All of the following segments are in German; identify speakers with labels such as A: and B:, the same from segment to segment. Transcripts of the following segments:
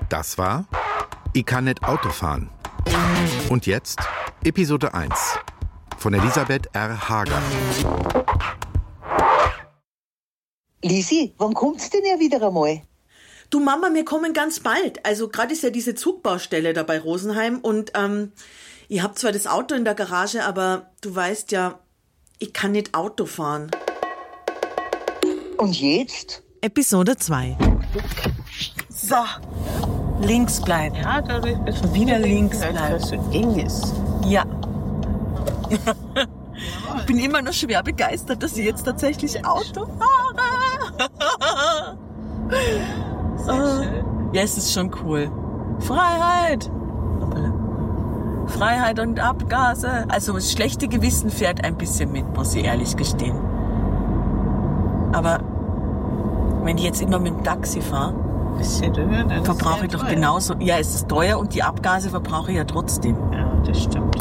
A: Das war Ich kann nicht Auto fahren. Und jetzt Episode 1 von Elisabeth R. Hager.
B: Lisi, wann kommt's denn ja wieder einmal?
C: Du Mama, wir kommen ganz bald. Also gerade ist ja diese Zugbaustelle da bei Rosenheim und ihr habt zwar das Auto in der Garage, aber du weißt ja, ich kann nicht Auto fahren.
B: Und jetzt?
C: Episode 2. So, links bleiben.
D: Ja, dadurch bist du
C: Wieder links bleiben.
D: weil es so eng ist.
C: Ja. Ich bin immer noch schwer begeistert, dass ich jetzt tatsächlich Auto fahre.
D: Sehr schön.
C: Ja, es ist schon cool. Freiheit! Freiheit und Abgase. Also das schlechte Gewissen fährt ein bisschen mit, muss ich ehrlich gestehen. Aber wenn ich jetzt immer mit dem Taxi fahre,
D: Bisschen teuer, dann
C: verbrauche
D: ist
C: ich doch
D: teuer.
C: genauso. Ja, es ist teuer und die Abgase verbrauche ich ja trotzdem.
D: Ja, das stimmt.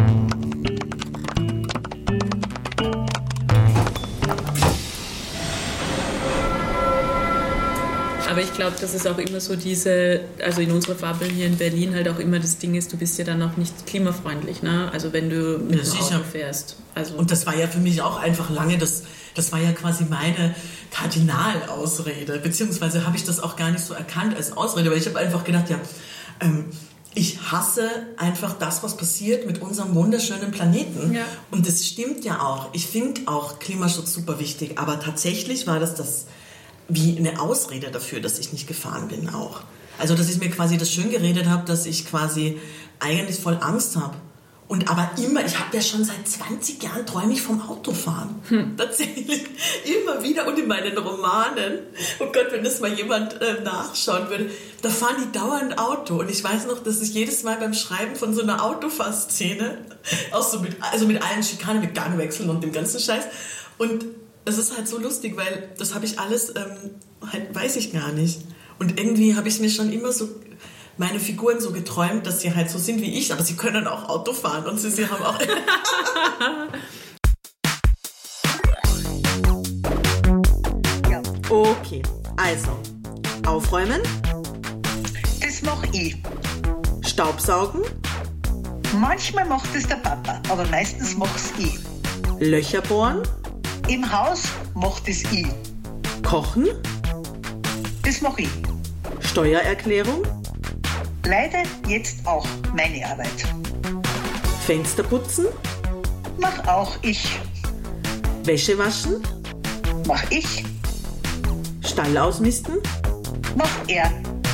E: Aber ich glaube, dass es auch immer so also in unserer Bubble hier in Berlin halt auch immer das Ding ist, du bist ja dann auch nicht klimafreundlich, ne? Also wenn du mit dem
F: sicher.
E: Auto fährst. Also
F: Und das war ja für mich auch einfach lange, das war ja quasi meine Kardinalausrede, beziehungsweise habe ich das auch gar nicht so erkannt als Ausrede, weil ich habe einfach gedacht, ja, ich hasse einfach das, was passiert mit unserem wunderschönen Planeten.
E: Ja.
F: Und das stimmt ja auch. Ich finde auch Klimaschutz super wichtig, aber tatsächlich war das wie eine Ausrede dafür, dass ich nicht gefahren bin auch. Also, dass ich mir quasi das schön geredet habe, dass ich quasi eigentlich voll Angst habe. Und aber immer, ich habe ja schon seit 20 Jahren träume ich vom Autofahren. Tatsächlich. Immer wieder und in meinen Romanen. Oh Gott, wenn das mal jemand nachschauen würde. Da fahren die dauernd Auto. Und ich weiß noch, dass ich jedes Mal beim Schreiben von so einer Autofahrszene, auch so mit allen Schikanen, mit Gangwechseln und dem ganzen Scheiß. Und es ist halt so lustig, weil das habe ich alles, halt weiß ich gar nicht. Und irgendwie habe ich mir schon immer so meine Figuren so geträumt, dass sie halt so sind wie ich, aber sie können auch Auto fahren und sie haben auch...
C: Okay, also aufräumen,
B: Das mach ich.
C: Staubsaugen,
B: Manchmal macht es der Papa, aber meistens mach's ich.
C: Löcher bohren,
B: Im Haus macht es ich.
C: kochen,
B: Das mach ich.
C: Steuererklärung,
B: Leider jetzt auch meine Arbeit.
C: Fenster putzen,
B: Mach auch ich.
C: Wäsche waschen,
B: Mach ich.
C: Stall ausmisten,
B: Mach er.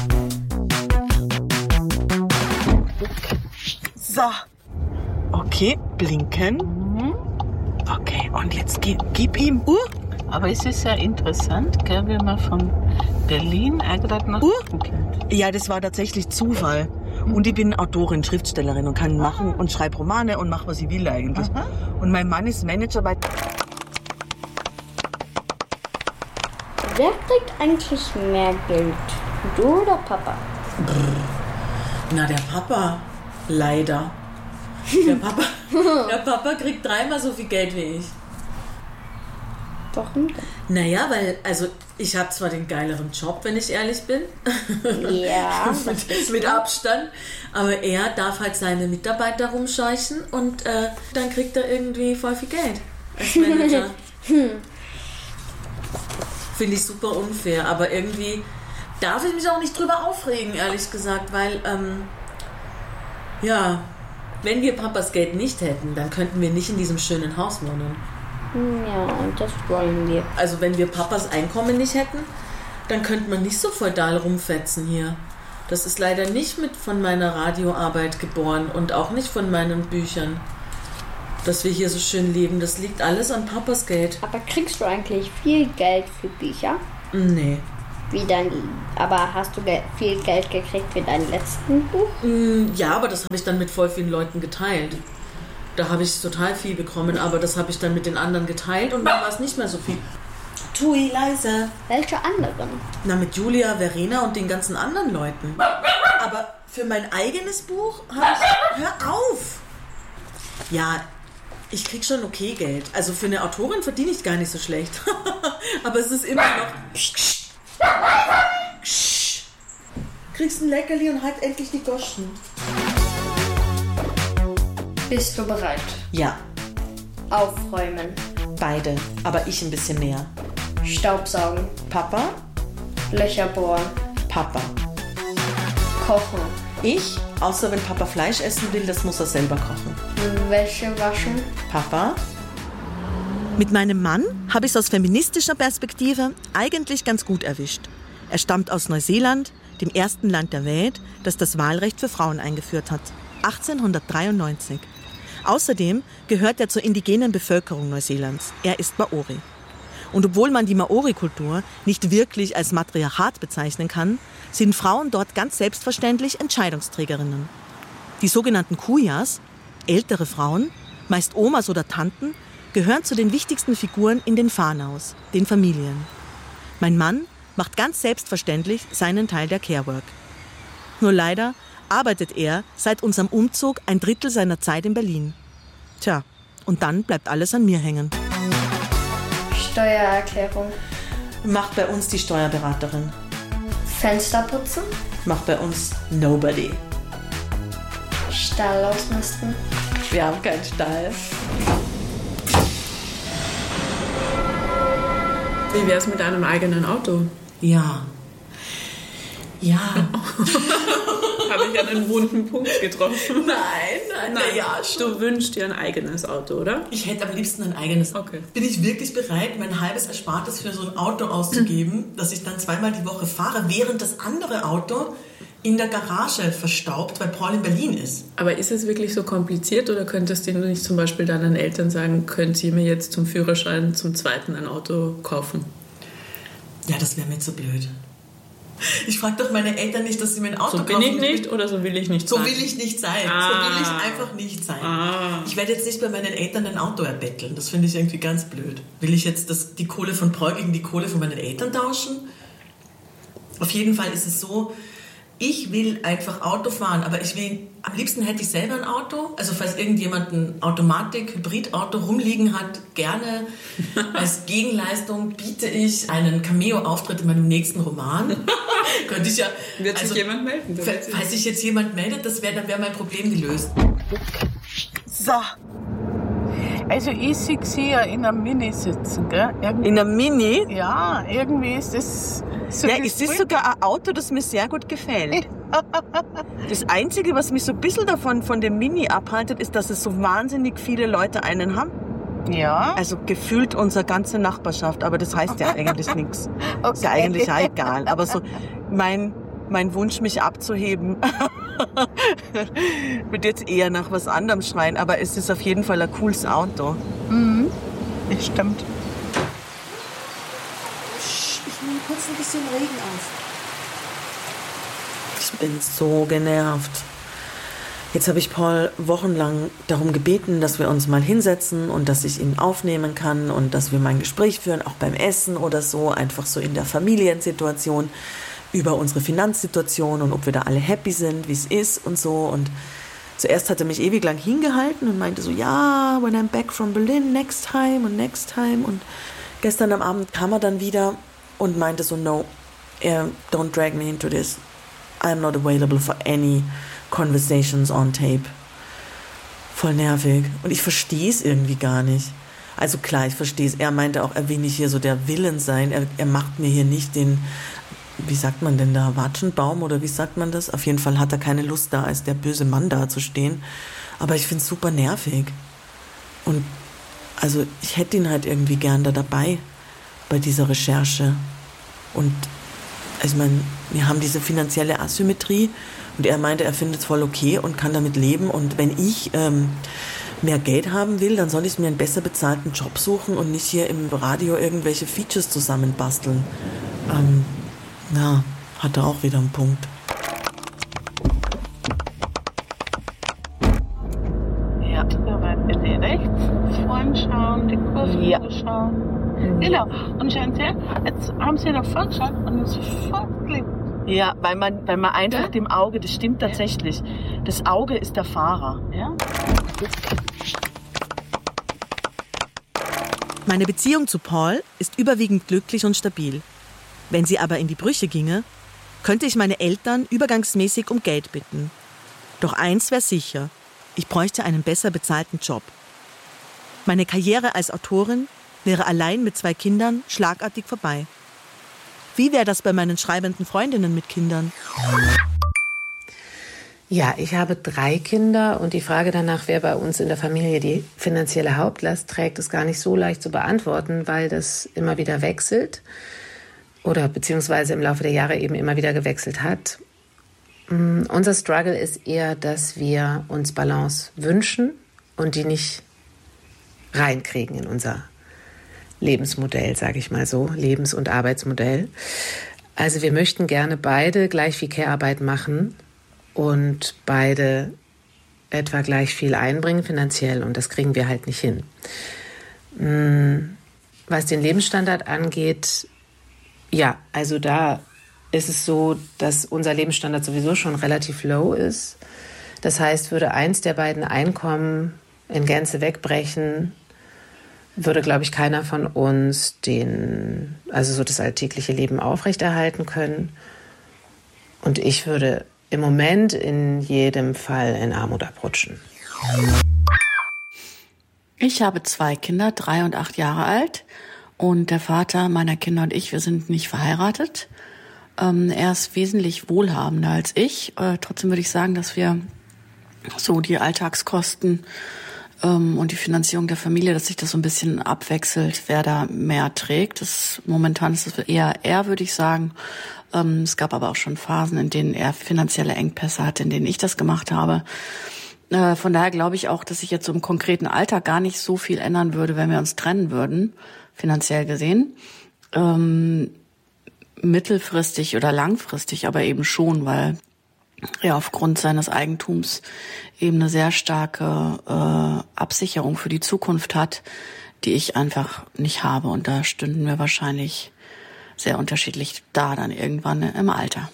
C: so. Okay, blinken. Okay, und jetzt gib ihm
D: Aber es ist ja interessant, gell, wie man von Berlin gerade nach München kommt.
C: Ja, das war tatsächlich Zufall. Und ich bin Autorin, Schriftstellerin und kann machen und schreibe Romane und mache, was ich will eigentlich. Und mein Mann ist Manager bei...
G: Wer kriegt eigentlich mehr Geld? Du oder Papa?
C: Na, der Papa. Leider. Der Papa kriegt 3-mal so viel Geld wie ich.
G: Warum denn?
C: Naja, weil, also ich habe zwar den geileren Job, wenn ich ehrlich bin.
G: Ja,
C: mit Abstand. Aber er darf halt seine Mitarbeiter rumscheuchen und dann kriegt er irgendwie voll viel Geld als Manager. Finde ich super unfair, aber irgendwie darf ich mich auch nicht drüber aufregen, ehrlich gesagt, weil, ja, wenn wir Papas Geld nicht hätten, dann könnten wir nicht in diesem schönen Haus wohnen.
G: ja, und das wollen wir.
C: Also wenn wir Papas Einkommen nicht hätten, dann könnte man nicht so feudal rumfetzen hier. Das ist leider nicht mit von meiner Radioarbeit geboren und auch nicht von meinen Büchern, dass wir hier so schön leben. Das liegt alles an Papas Geld.
G: Aber kriegst du eigentlich viel Geld für Bücher?
C: Nee.
G: Aber hast du viel Geld gekriegt für dein letzten Buch?
C: Ja, aber das habe ich dann mit voll vielen Leuten geteilt. Da habe ich total viel bekommen, aber das habe ich dann mit den anderen geteilt und dann war es nicht mehr so viel. Tui, leise.
G: Welche anderen?
C: Na, mit Julia, Verena und den ganzen anderen Leuten. Aber für mein eigenes Buch habe ich... Hör auf! Ja, ich krieg schon okay Geld. Also für eine Autorin verdiene ich gar nicht so schlecht. Aber es ist immer noch...
H: kriegst ein Leckerli und halt endlich die Goschen.
G: Bist du bereit?
H: Ja,
G: Aufräumen.
H: beide, aber ich ein bisschen mehr.
G: Staubsaugen.
H: Papa,
G: Löcher bohren.
H: Papa.
G: Kochen.
H: Ich, außer wenn Papa Fleisch essen will, das muss er selber kochen.
G: Wäsche waschen.
H: Papa,
I: Mit meinem Mann habe ich es aus feministischer Perspektive eigentlich ganz gut erwischt. Er stammt aus Neuseeland, dem ersten Land der Welt, das das Wahlrecht für Frauen eingeführt hat. 1893. Außerdem gehört er zur indigenen Bevölkerung Neuseelands. Er ist Maori. Und obwohl man die Maori-Kultur nicht wirklich als Matriarchat bezeichnen kann, sind Frauen dort ganz selbstverständlich Entscheidungsträgerinnen. Die sogenannten Kuyas, ältere Frauen, meist Omas oder Tanten, gehören zu den wichtigsten Figuren in den Whānaus, den Familien. Mein Mann macht ganz selbstverständlich seinen Teil der Care-Work. Nur leider arbeitet er seit unserem Umzug 1/3 seiner Zeit in Berlin. Tja, und dann bleibt alles an mir hängen.
G: Steuererklärung.
H: macht bei uns die Steuerberaterin.
G: Fenster putzen.
H: Macht bei uns nobody.
G: Stall ausmisten.
H: Wir haben keinen Stall.
E: Wie wär's mit einem eigenen Auto?
F: Ja. Ja.
E: Habe ich einen wunden Punkt getroffen?
F: Nein, ja, schon.
E: Du wünschst dir ein eigenes Auto, oder?
F: Ich hätte am liebsten ein eigenes.
E: Okay.
F: Bin ich wirklich bereit, mein halbes Erspartes für so ein Auto auszugeben, dass ich dann 2-mal die Woche fahre, während das andere Auto in der Garage verstaubt, weil Paul in Berlin ist.
E: Aber ist es wirklich so kompliziert oder könntest du nicht zum Beispiel deinen Eltern sagen, könnt ihr mir jetzt zum Führerschein zum zweiten ein Auto kaufen?
F: Ja, das wäre mir zu blöd. Ich frage doch meine Eltern nicht, dass sie mir ein Auto kaufen.
E: So bin ich nicht oder so will ich nicht
F: sein?
E: So
F: will ich nicht sein. So will ich einfach nicht sein. Ich werde jetzt nicht bei meinen Eltern ein Auto erbetteln. Das finde ich irgendwie ganz blöd. Will ich jetzt die Kohle von Paul gegen die Kohle von meinen Eltern tauschen? Auf jeden Fall ist es so, ich will einfach Auto fahren, aber am liebsten hätte ich selber ein Auto. Also falls irgendjemand ein Automatik-Hybrid-Auto rumliegen hat, gerne. Als Gegenleistung biete ich einen Cameo-Auftritt in meinem nächsten Roman. Könnte ich ja.
E: Wird sich jemand melden?
F: Falls sich jetzt jemand meldet, dann wäre mein Problem gelöst.
D: So. Also ich sehe sie ja in einem Mini sitzen, gell?
H: In einem Mini?
D: Ja, irgendwie ist das so.
H: Ja, es ist sogar ein Auto, das mir sehr gut gefällt. Das Einzige, was mich so ein bisschen von dem Mini abhaltet, ist, dass es so wahnsinnig viele Leute einen haben.
D: Ja.
H: Also gefühlt unsere ganze Nachbarschaft, aber das heißt ja eigentlich nichts. Okay. Ist ja eigentlich auch egal. Aber so mein Wunsch, mich abzuheben, wird jetzt eher nach was anderem schreien, aber es ist auf jeden Fall ein cooles Auto.
D: Mhm, das stimmt.
H: Ich nehme kurz ein bisschen Regen auf. Ich bin so genervt. Jetzt habe ich Paul wochenlang darum gebeten, dass wir uns mal hinsetzen und dass ich ihn aufnehmen kann und dass wir mal ein Gespräch führen, auch beim Essen oder so, einfach so in der Familiensituation, über unsere Finanzsituation und ob wir da alle happy sind, wie es ist und so. Und zuerst hat er mich ewig lang hingehalten und meinte so, ja, when I'm back from Berlin, next time. Und gestern am Abend kam er dann wieder und meinte so, no, don't drag me into this. I'm not available for any conversations on tape. Voll nervig. Und ich verstehe es irgendwie gar nicht. Also klar, ich verstehe es. Er meinte auch, er will nicht hier so der Villain sein. Er macht mir hier nicht den, wie sagt man denn da, Watschenbaum oder wie sagt man das? Auf jeden Fall hat er keine Lust da, als der böse Mann da zu stehen. Aber ich finde es super nervig. Und also ich hätte ihn halt irgendwie gern da dabei bei dieser Recherche. Und ich meine, wir haben diese finanzielle Asymmetrie und er meinte, er findet es voll okay und kann damit leben. Und wenn ich mehr Geld haben will, dann soll ich mir einen besser bezahlten Job suchen und nicht hier im Radio irgendwelche Features zusammenbasteln. Ja, hat er auch wieder einen Punkt.
D: Ja, da bitte rechts vorn schauen, die Kurve schauen. Genau. Und schauen Sie, jetzt haben Sie noch vorgeschaut und es sofort geklickt.
H: Ja, weil man einfach dem Auge, das stimmt tatsächlich, das Auge ist der Fahrer.
D: Ja.
I: Meine Beziehung zu Paul ist überwiegend glücklich und stabil. Wenn sie aber in die Brüche ginge, könnte ich meine Eltern übergangsmäßig um Geld bitten. Doch eins wäre sicher, ich bräuchte einen besser bezahlten Job. Meine Karriere als Autorin wäre allein mit 2 Kindern schlagartig vorbei. Wie wäre das bei meinen schreibenden Freundinnen mit Kindern?
J: Ja, ich habe 3 Kinder und die Frage danach, wer bei uns in der Familie die finanzielle Hauptlast trägt, ist gar nicht so leicht zu beantworten, weil das immer wieder wechselt oder beziehungsweise im Laufe der Jahre eben immer wieder gewechselt hat. Unser Struggle ist eher, dass wir uns Balance wünschen und die nicht reinkriegen in unser Lebensmodell, sage ich mal so, Lebens- und Arbeitsmodell. Also wir möchten gerne beide gleich viel Care-Arbeit machen und beide etwa gleich viel einbringen finanziell und das kriegen wir halt nicht hin. Was den Lebensstandard angeht, ja, also da ist es so, dass unser Lebensstandard sowieso schon relativ low ist. Das heißt, würde eins der beiden Einkommen in Gänze wegbrechen, würde, glaube ich, keiner von uns so das alltägliche Leben aufrechterhalten können. Und ich würde im Moment in jedem Fall in Armut abrutschen.
K: Ich habe 2 Kinder, 3 und 8 Jahre alt. Und der Vater meiner Kinder und ich, wir sind nicht verheiratet. Er ist wesentlich wohlhabender als ich. Trotzdem würde ich sagen, dass wir so die Alltagskosten und die Finanzierung der Familie, dass sich das so ein bisschen abwechselt, wer da mehr trägt. Momentan ist es eher er, würde ich sagen. Es gab aber auch schon Phasen, in denen er finanzielle Engpässe hatte, in denen ich das gemacht habe. Von daher glaube ich auch, dass sich jetzt so im konkreten Alltag gar nicht so viel ändern würde, wenn wir uns trennen würden, finanziell gesehen. Mittelfristig oder langfristig aber eben schon, weil er aufgrund seines Eigentums eben eine sehr starke Absicherung für die Zukunft hat, die ich einfach nicht habe. Und da stünden wir wahrscheinlich sehr unterschiedlich da dann irgendwann im Alter.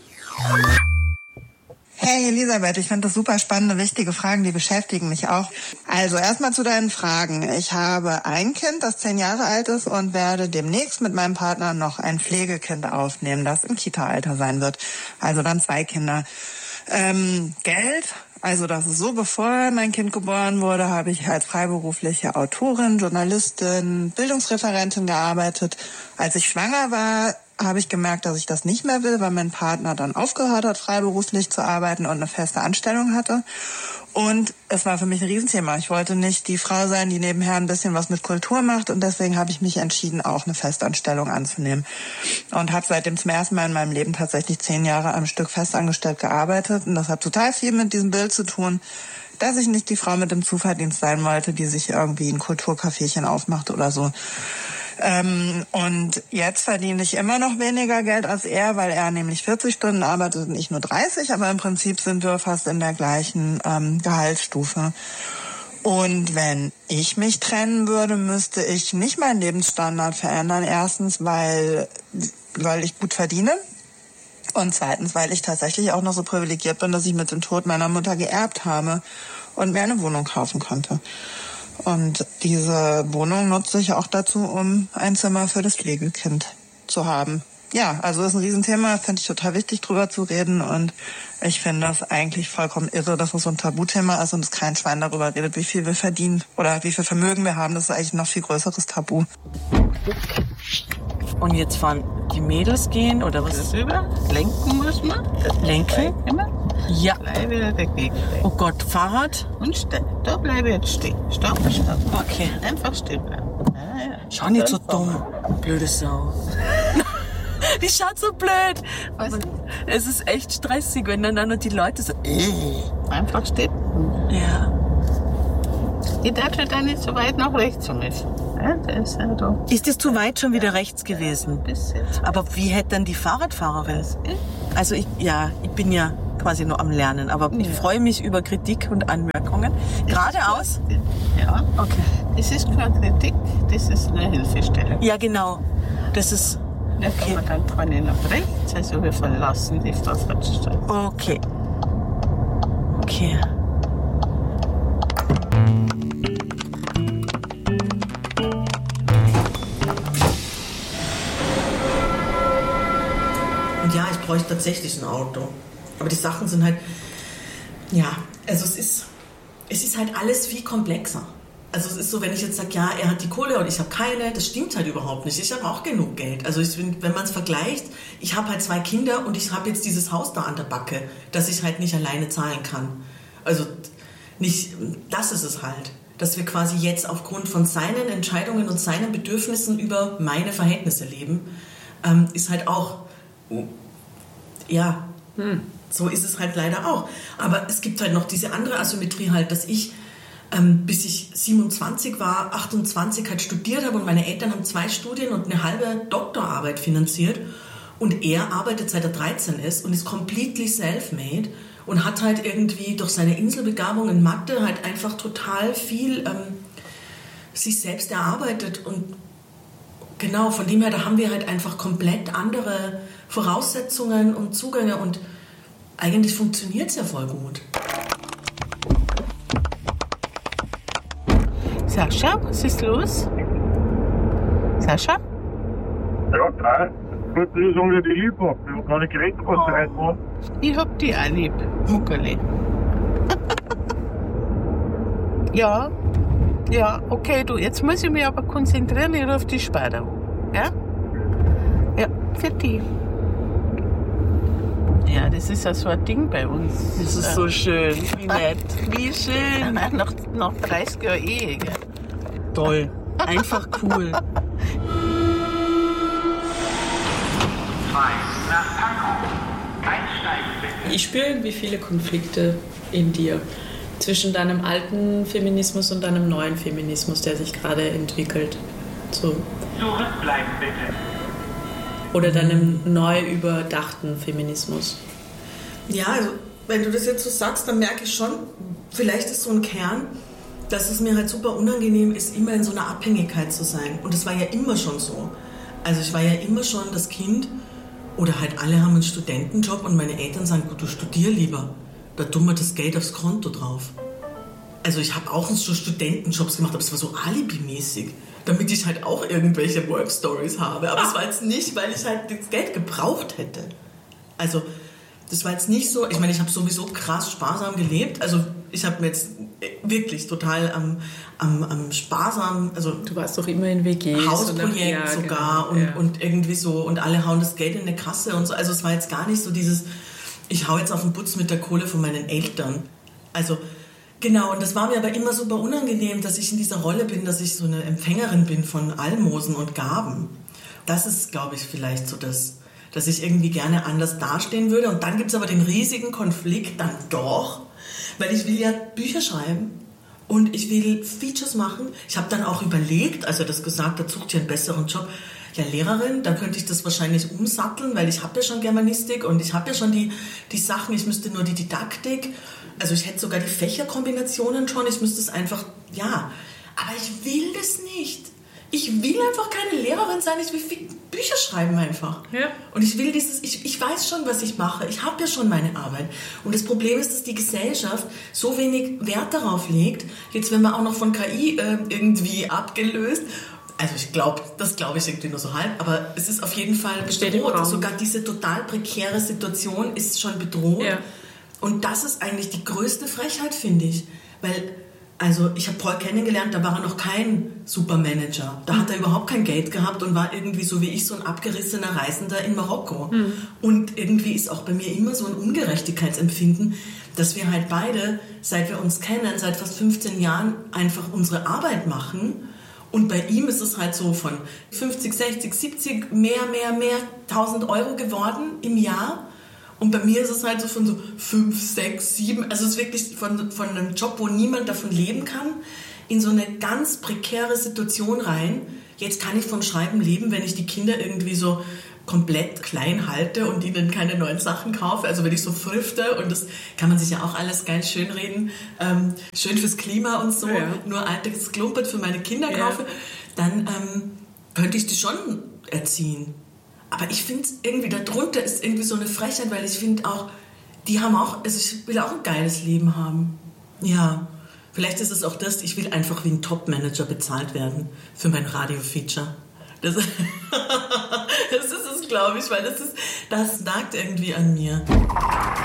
L: Hey Elisabeth, ich finde das super spannende, wichtige Fragen, die beschäftigen mich auch. Also erstmal zu deinen Fragen. Ich habe ein Kind, das 10 Jahre alt ist und werde demnächst mit meinem Partner noch ein Pflegekind aufnehmen, das im Kita-Alter sein wird. Also dann 2 Kinder. Geld, also das ist so, bevor mein Kind geboren wurde, habe ich als freiberufliche Autorin, Journalistin, Bildungsreferentin gearbeitet. Als ich schwanger war, habe ich gemerkt, dass ich das nicht mehr will, weil mein Partner dann aufgehört hat, freiberuflich zu arbeiten und eine feste Anstellung hatte. Und es war für mich ein Riesenthema. Ich wollte nicht die Frau sein, die nebenher ein bisschen was mit Kultur macht. Und deswegen habe ich mich entschieden, auch eine Festanstellung anzunehmen. Und habe seitdem zum ersten Mal in meinem Leben tatsächlich 10 Jahre am Stück festangestellt gearbeitet. Und das hat total viel mit diesem Bild zu tun, dass ich nicht die Frau mit dem Zuverdienst sein wollte, die sich irgendwie ein Kulturcaféchen aufmacht oder so. Und jetzt verdiene ich immer noch weniger Geld als er, weil er nämlich 40 Stunden arbeitet und ich nur 30, aber im Prinzip sind wir fast in der gleichen Gehaltsstufe. Und wenn ich mich trennen würde, müsste ich nicht meinen Lebensstandard verändern. Erstens, weil ich gut verdiene. Und zweitens, weil ich tatsächlich auch noch so privilegiert bin, dass ich mit dem Tod meiner Mutter geerbt habe und mir eine Wohnung kaufen konnte. Und diese Wohnung nutze ich auch dazu, um ein Zimmer für das Pflegekind zu haben. Ja, also das ist ein Riesenthema, finde ich total wichtig, drüber zu reden. Und ich finde das eigentlich vollkommen irre, dass es so ein Tabuthema ist und es kein Schwein darüber redet, wie viel wir verdienen oder wie viel Vermögen wir haben. Das ist eigentlich ein noch viel größeres Tabu.
H: Und jetzt fahren die Mädels gehen oder was?
D: Rüber, lenken muss man.
H: Lenken? Ja.
D: Bleibe wieder dagegen.
H: Oh Gott, Fahrrad?
D: Und da bleibe ich jetzt stehen. Stopp, stopp.
H: Okay.
D: Einfach stehen bleiben. Ja.
H: Schau nicht so dumm, blöde Sau. Die schaut so blöd. Es ist echt stressig, wenn dann noch die Leute so...
D: Einfach stehen.
H: Ja.
D: Die darf ja dann nicht so weit nach rechts müssen. Ja, das ist, ja
H: Ist es zu weit schon wieder rechts gewesen? Aber wie hätte dann die Fahrradfahrerin? Also ich bin ja quasi nur am Lernen, aber ich freue mich über Kritik und Anmerkungen. Geradeaus?
D: Ja.
H: Okay.
D: Das ist keine Kritik, das ist eine Hilfestellung.
H: Ja, genau. Das ist...
D: Da kann man dann vorne nach rechts, also wir verlassen die Fahrradstraße.
H: Okay. Okay.
F: Und ja, ich bräuchte tatsächlich ein Auto. Aber die Sachen sind halt, ja, also es ist halt alles viel komplexer. Also es ist so, wenn ich jetzt sage, ja, er hat die Kohle und ich habe keine, das stimmt halt überhaupt nicht. Ich habe auch genug Geld. Also wenn man es vergleicht, ich habe halt 2 Kinder und ich habe jetzt dieses Haus da an der Backe, das ich halt nicht alleine zahlen kann. Also nicht, das ist es halt. Dass wir quasi jetzt aufgrund von seinen Entscheidungen und seinen Bedürfnissen über meine Verhältnisse leben, ist halt auch, ja, so ist es halt leider auch. Aber es gibt halt noch diese andere Asymmetrie halt, dass ich, bis ich 27 war, 28 halt studiert habe und meine Eltern haben 2 Studien und eine halbe Doktorarbeit finanziert und er arbeitet seit er 13 ist und ist completely self-made und hat halt irgendwie durch seine Inselbegabung in Mathe halt einfach total viel sich selbst erarbeitet und genau, von dem her, da haben wir halt einfach komplett andere Voraussetzungen und Zugänge und eigentlich funktioniert es ja voll gut.
D: Sascha, was ist los? Sascha?
M: Ja, drei. Ich wollte nur sagen, dass ich lieb habe. Ich habe gar nicht geredet, was du heute war.
D: Ich hab dich auch lieb, Muckerli. Ja, okay, du, jetzt muss ich mich aber konzentrieren, ich rufe die später an. Ja? Ja, für dich. Ja, das ist ja so ein Ding bei uns.
F: Das ist so schön, wie nett.
D: Wie schön. Nach 30 Jahren Ehe, gell?
F: Toll. Einfach cool.
N: 2 nach Pankow. Einsteigen bitte.
E: Ich spüre irgendwie viele Konflikte in dir. Zwischen deinem alten Feminismus und deinem neuen Feminismus, der sich gerade entwickelt. So.
N: Zurückbleiben bitte.
E: Oder deinem neu überdachten Feminismus.
F: Ja, also wenn du das jetzt so sagst, dann merke ich schon, vielleicht ist so ein Kern, dass es mir halt super unangenehm ist, immer in so einer Abhängigkeit zu sein. Und das war ja immer schon so. Also ich war ja immer schon das Kind, oder halt alle haben einen Studentenjob und meine Eltern sagen, gut, du studier lieber. Da tun wir das Geld aufs Konto drauf. Also ich habe auch so Studentenjobs gemacht, aber es war so alibimäßig, damit ich halt auch irgendwelche Workstories habe. Aber es war jetzt nicht, weil ich halt das Geld gebraucht hätte. Also das war jetzt nicht so, ich meine, ich habe sowieso krass sparsam gelebt. Also ich habe mir jetzt wirklich total am sparsam, also
E: du warst doch immer in WGs
F: Hausprojekt sogar genau, und irgendwie so und alle hauen das Geld in eine Kasse und so. Also es war jetzt gar nicht so dieses, ich hau jetzt auf den Putz mit der Kohle von meinen Eltern. Also genau, und das war mir aber immer super unangenehm, dass ich in dieser Rolle bin, dass ich so eine Empfängerin bin von Almosen und Gaben. Das ist, glaube ich, vielleicht so das, dass ich irgendwie gerne anders dastehen würde. Und dann gibt es aber den riesigen Konflikt dann doch, weil ich will ja Bücher schreiben und ich will Features machen. Ich habe dann auch überlegt, als er das gesagt hat, sucht ihr einen besseren Job. Ja, Lehrerin, dann könnte ich das wahrscheinlich umsatteln, weil ich habe ja schon Germanistik und ich habe ja schon die Sachen, ich müsste nur die Didaktik, also ich hätte sogar die Fächerkombinationen schon, ich müsste es einfach, ja, aber ich will das nicht. Ich will einfach keine Lehrerin sein, ich will Bücher schreiben einfach. Ja. Und ich will ich weiß schon, was ich mache, ich habe ja schon meine Arbeit. Und das Problem ist, dass die Gesellschaft so wenig Wert darauf legt, jetzt werden wir auch noch von KI irgendwie abgelöst. Also das glaube ich irgendwie nur so halb, aber es ist auf jeden Fall bedroht. Sogar diese total prekäre Situation ist schon bedroht. Ja. Und das ist eigentlich die größte Frechheit, finde ich. Weil, also ich habe Paul kennengelernt, da war er noch kein Supermanager. Da hat er überhaupt kein Geld gehabt und war irgendwie so wie ich so ein abgerissener Reisender in Marokko. Mhm. Und irgendwie ist auch bei mir immer so ein Ungerechtigkeitsempfinden, dass wir halt beide, seit wir uns kennen, seit fast 15 Jahren einfach unsere Arbeit machen. Und bei ihm ist es halt so von 50, 60, 70, mehr, 1000 Euro geworden im Jahr. Und bei mir ist es halt so von so 5, 6, 7, also es ist wirklich von einem Job, wo niemand davon leben kann, in so eine ganz prekäre Situation rein. Jetzt kann ich vom Schreiben leben, wenn ich die Kinder irgendwie so komplett klein halte und ihnen keine neuen Sachen kaufe. Also wenn ich so thrifte, und das kann man sich ja auch alles geil schönreden, schön fürs Klima und so, ja. Nur altes Klumpert für meine Kinder kaufe, dann könnte ich die schon erziehen. Aber ich finde irgendwie, darunter ist irgendwie so eine Frechheit, weil ich finde auch, die haben auch, also ich will auch ein geiles Leben haben. Ja, vielleicht ist es auch das, ich will einfach wie ein Top-Manager bezahlt werden für mein Radio-Feature. Das ist es, glaube ich, weil das nagt irgendwie an mir.